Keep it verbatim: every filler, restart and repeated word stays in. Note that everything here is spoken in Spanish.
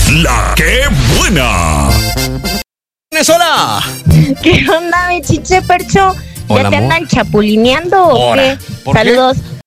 La que buena. ¡Hola! ¿Qué onda, mi chiche percho? Hola, ¿Ya te amor. andan chapulineando o Ahora, qué? ¿por qué? Saludos